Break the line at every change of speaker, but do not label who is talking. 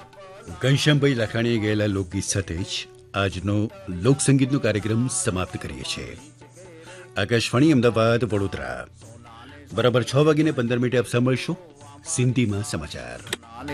ઘનશ્યામભાઈ લાખાણીએ ગયેલા લોકગીત સાથે જ આજનો લોકસંગીતનો કાર્યક્રમ સમાપ્ત કરીએ છીએ. આકાશવાણી અમદાવાદ વડોદરા બરાબર 6:15 આપ સાંભળશો સિંધીમાં સમાચાર.